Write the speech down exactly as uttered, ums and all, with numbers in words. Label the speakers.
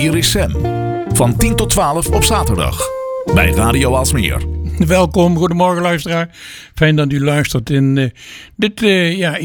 Speaker 1: Hier is Sam. Van tien tot twaalf op zaterdag. Bij Radio Aalsmeer.
Speaker 2: Welkom, goedemorgen luisteraar. Fijn dat u luistert in uh, dit uh, ja,